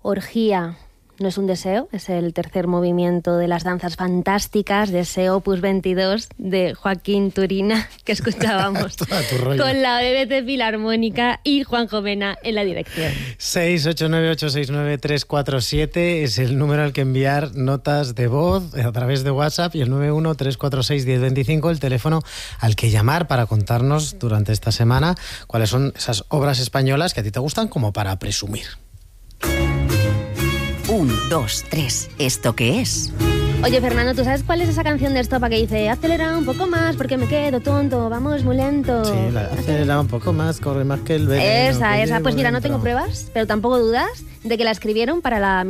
Orgía. No es un deseo, es el tercer movimiento de las danzas fantásticas de ese Opus 22 de Joaquín Turina que escuchábamos con la BBC Filarmónica y Juanjo Mena en la dirección. 689869347 es el número al que enviar notas de voz a través de WhatsApp y el 913461025 el teléfono al que llamar para contarnos durante esta semana cuáles son esas obras españolas que a ti te gustan como para presumir. 1, 2, 3. ¿Esto qué es? Oye, Fernando, ¿tú sabes cuál es esa canción de Estopa que dice acelera un poco más porque me quedo tonto, vamos muy lento? Sí, acelera un poco más, corre más que el veneno. Esa. Pues mira, no tengo pruebas, pero tampoco dudas de que la escribieron para la